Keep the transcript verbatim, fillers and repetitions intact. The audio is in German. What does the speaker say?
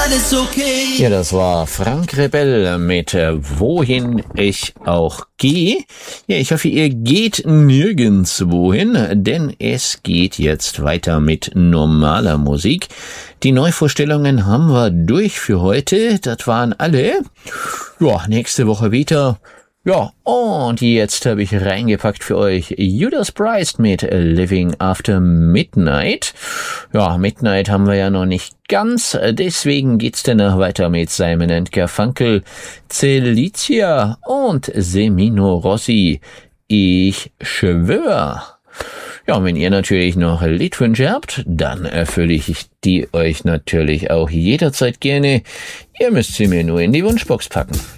alles okay. Ja, das war Frank Rebell mit äh, Wohin ich auch gehe. Ja, ich hoffe, ihr geht nirgends wohin, denn es geht jetzt weiter mit normaler Musik. Die Neuvorstellungen haben wir durch für heute. Das waren alle. Ja, nächste Woche wieder. Ja, und jetzt habe ich reingepackt für euch Judas Priest mit Living After Midnight. Ja, Midnight haben wir ja noch nicht ganz, deswegen geht's dann noch weiter mit Simon and Garfunkel, Celicia und Semino Rossi. Ich schwör. Ja, und wenn ihr natürlich noch Liedwünsche habt, dann erfülle ich die euch natürlich auch jederzeit gerne. Ihr müsst sie mir nur in die Wunschbox packen.